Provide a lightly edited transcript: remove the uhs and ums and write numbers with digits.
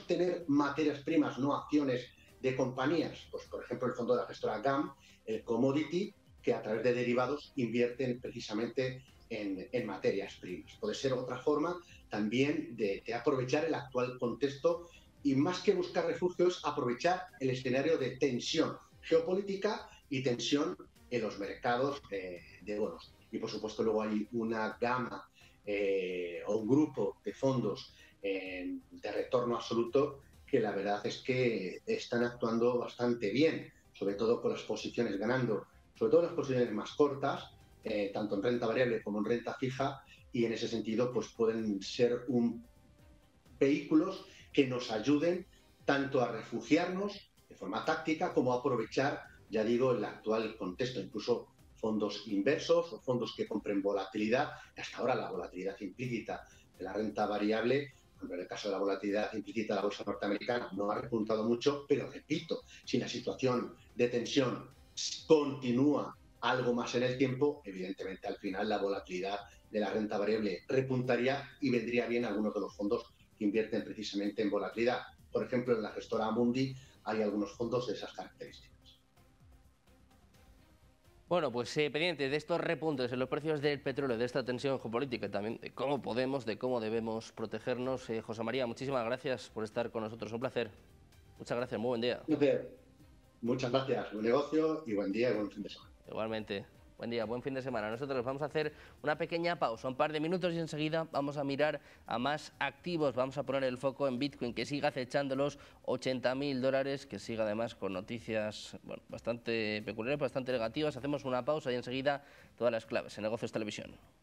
tener materias primas, no acciones de compañías. Pues, por ejemplo, el fondo de la gestora GAM, el Commodity, que a través de derivados invierten precisamente en materias primas. Puede ser otra forma también de aprovechar el actual contexto y, más que buscar refugios, aprovechar el escenario de tensión geopolítica y tensión en los mercados de bonos. Y, por supuesto, luego hay una gama o un grupo de fondos de retorno absoluto que la verdad es que están actuando bastante bien, sobre todo con las posiciones ganando, sobre todo las posiciones más cortas, tanto en renta variable como en renta fija, y en ese sentido pues pueden ser vehículos que nos ayuden tanto a refugiarnos de forma táctica como a aprovechar, ya digo, el actual contexto, incluso fondos inversos o fondos que compren volatilidad. Hasta ahora la volatilidad implícita de la renta variable, en el caso de la volatilidad implícita de la bolsa norteamericana, no ha repuntado mucho, pero repito, si la situación de tensión continúa algo más en el tiempo, evidentemente al final la volatilidad de la renta variable repuntaría y vendría bien a algunos de los fondos que invierten precisamente en volatilidad. Por ejemplo, en la gestora Amundi hay algunos fondos de esas características. Bueno, pues pendiente de estos repuntes en los precios del petróleo, de esta tensión geopolítica y también de cómo podemos, de cómo debemos protegernos. José María, muchísimas gracias por estar con nosotros. Un placer. Muchas gracias, muy buen día. Muchas gracias, buen negocio y buen día y buen fin de semana. Igualmente. Buen día, buen fin de semana. Nosotros vamos a hacer una pequeña pausa, un par de minutos y enseguida vamos a mirar a más activos. Vamos a poner el foco en Bitcoin, que siga acechando los $80.000, que siga además con noticias bastante peculiares, bastante negativas. Hacemos una pausa y enseguida todas las claves en Negocios Televisión.